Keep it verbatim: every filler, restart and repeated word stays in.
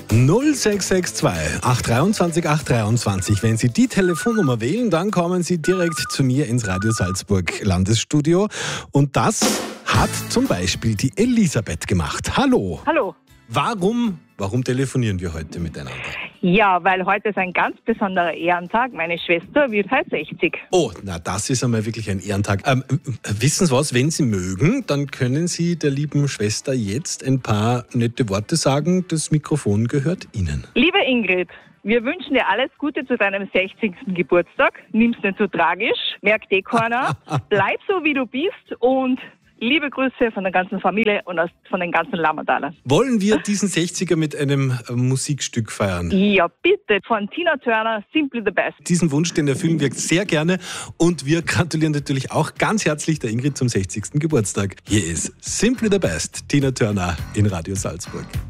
null sechs sechs zwei acht zwei drei acht zwei. Wenn Sie die Telefonnummer wählen, dann kommen Sie direkt zu mir ins Radio Salzburg Landesstudio. Und das hat zum Beispiel die Elisabeth gemacht. Hallo. Hallo. Warum, warum telefonieren wir heute miteinander? Ja, weil heute ist ein ganz besonderer Ehrentag. Meine Schwester wird heute sechzig. Oh, na das ist einmal wirklich ein Ehrentag. Ähm, wissen Sie was, wenn Sie mögen, dann können Sie der lieben Schwester jetzt ein paar nette Worte sagen. Das Mikrofon gehört Ihnen. Liebe Ingrid, wir wünschen dir alles Gute zu deinem sechzigsten Geburtstag. Nimm's nicht so tragisch, merkt eh keiner. Bleib so, wie du bist und liebe Grüße von der ganzen Familie und von den ganzen Lammertalern. Wollen wir diesen sechziger mit einem Musikstück feiern? Ja, bitte. Von Tina Turner, Simply the Best. Diesen Wunsch, den erfüllen wir sehr gerne. Und wir gratulieren natürlich auch ganz herzlich der Ingrid zum sechzigsten Geburtstag. Hier ist Simply the Best, Tina Turner in Radio Salzburg.